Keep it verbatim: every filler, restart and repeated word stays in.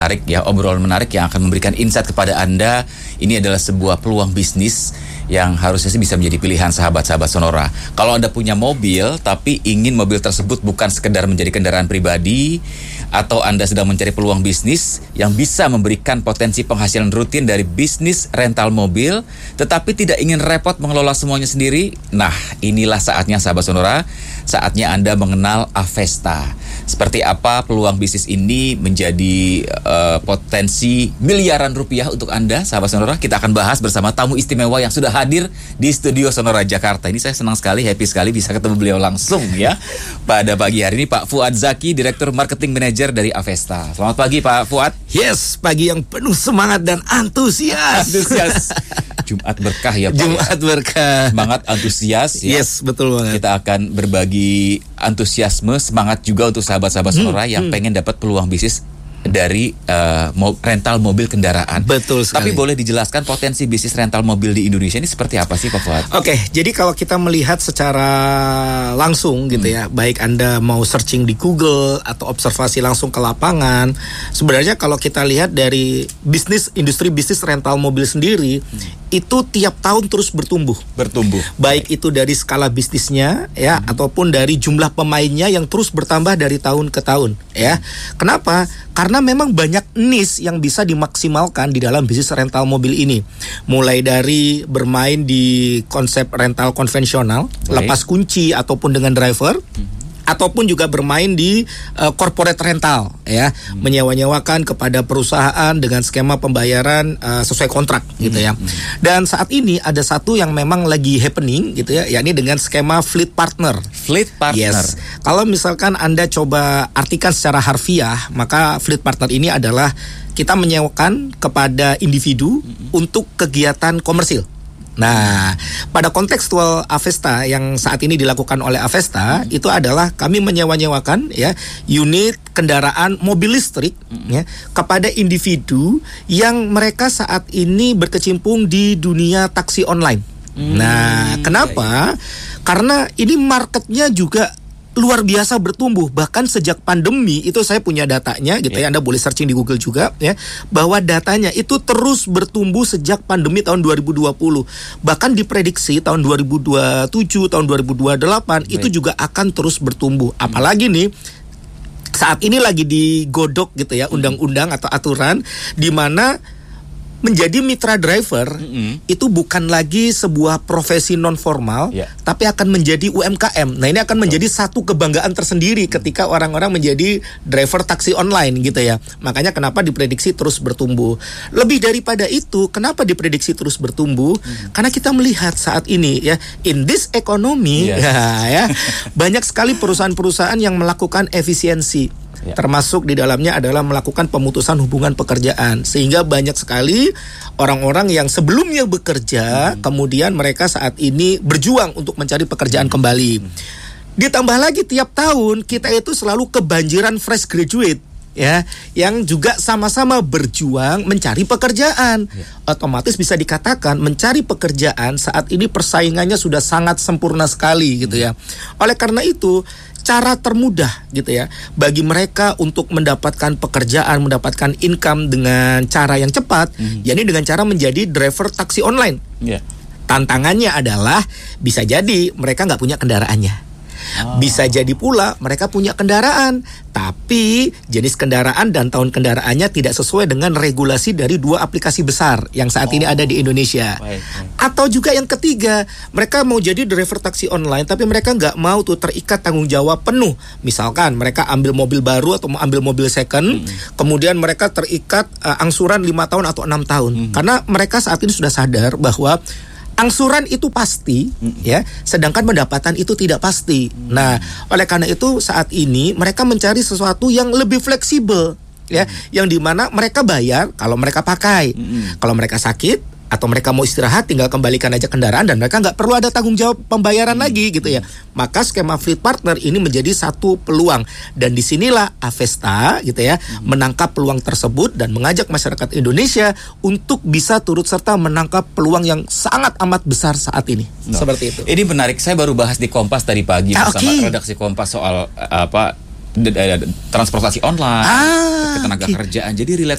menarik ya, obrolan menarik yang akan memberikan insight kepada Anda. Ini adalah sebuah peluang bisnis yang harusnya sih bisa menjadi pilihan sahabat-sahabat Sonora. Kalau Anda punya mobil tapi ingin mobil tersebut bukan sekedar menjadi kendaraan pribadi, atau Anda sedang mencari peluang bisnis yang bisa memberikan potensi penghasilan rutin dari bisnis rental mobil, tetapi tidak ingin repot mengelola semuanya sendiri, nah inilah saatnya sahabat Sonora, saatnya Anda mengenal Avesta. Seperti apa peluang bisnis ini menjadi uh, potensi miliaran rupiah untuk Anda, sahabat Sonora. Kita akan bahas bersama tamu istimewa yang sudah hadir di studio Sonora Jakarta. Ini saya senang sekali, happy sekali bisa ketemu beliau langsung ya. Pada pagi hari ini Pak Fuad Zaki, Direktur Marketing Manager dari Avesta. Selamat pagi Pak Fuad. Yes, pagi yang penuh semangat dan antusias. Antusias. Jumat berkah ya Pak. Jumat berkah. Semangat, antusias ya. Yes, betul banget. Kita akan berbagi antusiasme, semangat juga untuk sahabat-sahabat Sonora hmm, yang hmm. pengen dapat peluang bisnis dari uh, mo- rental mobil kendaraan. Betul sekali. Tapi boleh dijelaskan potensi bisnis rental mobil di Indonesia ini seperti apa sih Pak Fuad? Oke, okay, jadi kalau kita melihat secara langsung gitu hmm. ya, baik Anda mau searching di Google atau observasi langsung ke lapangan, sebenarnya kalau kita lihat dari bisnis industri bisnis rental mobil sendiri hmm. itu tiap tahun terus bertumbuh. Bertumbuh. Baik itu dari skala bisnisnya ya hmm. ataupun dari jumlah pemainnya yang terus bertambah dari tahun ke tahun ya. Kenapa? Karena memang banyak niche yang bisa dimaksimalkan di dalam bisnis rental mobil ini. Mulai dari bermain di konsep rental konvensional, Baik. lepas kunci ataupun dengan driver, mm-hmm. ataupun juga bermain di uh, corporate rental ya, hmm. menyewa-nyewakan kepada perusahaan dengan skema pembayaran uh, sesuai kontrak hmm. gitu ya. Dan saat ini ada satu yang memang lagi happening gitu ya, yakni dengan skema fleet partner. Fleet partner. Yes. Kalau misalkan Anda coba artikan secara harfiah, maka fleet partner ini adalah kita menyewakan kepada individu hmm. untuk kegiatan komersil. Nah, pada kontekstual Avesta yang saat ini dilakukan oleh Avesta hmm. itu adalah kami menyewa-nyewakan ya unit kendaraan mobil listrik hmm. ya kepada individu yang mereka saat ini berkecimpung di dunia taksi online. Hmm. Nah, kenapa? Ya, ya. Karena ini marketnya juga luar biasa bertumbuh. Bahkan sejak pandemi itu saya punya datanya gitu yeah. ya. Anda boleh searching di Google juga ya, bahwa datanya itu terus bertumbuh sejak pandemi tahun dua ribu dua puluh. Bahkan diprediksi tahun dua ribu dua puluh tujuh, tahun dua ribu dua puluh delapan Baik. itu juga akan terus bertumbuh. Hmm. Apalagi nih saat ini lagi digodok gitu ya undang-undang atau aturan di mana menjadi mitra driver mm-hmm. itu bukan lagi sebuah profesi non formal, yeah. tapi akan menjadi U M K M. Nah ini akan oh. menjadi satu kebanggaan tersendiri mm-hmm. ketika orang-orang menjadi driver taksi online gitu ya. Makanya kenapa diprediksi terus bertumbuh. Lebih daripada itu, kenapa diprediksi terus bertumbuh? Mm-hmm. Karena kita melihat saat ini ya, in this economy yes. ya, ya banyak sekali perusahaan-perusahaan yang melakukan efisiensi. Ya. Termasuk di dalamnya adalah melakukan pemutusan hubungan pekerjaan. Sehingga banyak sekali orang-orang yang sebelumnya bekerja hmm. kemudian mereka saat ini berjuang untuk mencari pekerjaan hmm. kembali. hmm. Ditambah lagi tiap tahun kita itu selalu kebanjiran fresh graduate ya, yang juga sama-sama berjuang mencari pekerjaan. Ya. Otomatis bisa dikatakan mencari pekerjaan saat ini persaingannya sudah sangat sempurna sekali gitu ya. Oleh karena itu cara termudah gitu ya bagi mereka untuk mendapatkan pekerjaan, mendapatkan income dengan cara yang cepat, mm-hmm. yakni dengan cara menjadi driver taksi online. Yeah. Tantangannya adalah bisa jadi mereka nggak punya kendaraannya. Oh. Bisa jadi pula mereka punya kendaraan, tapi jenis kendaraan dan tahun kendaraannya tidak sesuai dengan regulasi dari dua aplikasi besar yang saat oh. ini ada di Indonesia. Baik, baik. Atau juga yang ketiga, mereka mau jadi driver taksi online, tapi mereka nggak mau tuh terikat tanggung jawab penuh. Misalkan mereka ambil mobil baru atau mau ambil mobil second, hmm. kemudian mereka terikat uh, angsuran lima tahun atau enam tahun, hmm. karena mereka saat ini sudah sadar bahwa angsuran itu pasti, hmm. ya, sedangkan pendapatan itu tidak pasti. Hmm. Nah, oleh karena itu saat ini mereka mencari sesuatu yang lebih fleksibel, ya, hmm. yang dimana mereka bayar kalau mereka pakai, hmm. kalau mereka sakit atau mereka mau istirahat tinggal kembalikan aja kendaraan dan mereka nggak perlu ada tanggung jawab pembayaran hmm. lagi gitu ya. Maka skema fleet partner ini menjadi satu peluang dan disinilah Avesta gitu ya hmm. menangkap peluang tersebut dan mengajak masyarakat Indonesia untuk bisa turut serta menangkap peluang yang sangat amat besar saat ini. No. Seperti itu. Ini menarik. Saya baru bahas di Kompas tadi pagi ah, bersama okay. redaksi Kompas soal apa d- d- transportasi online, Ah, ketenaga oke. kerjaan. Jadi relate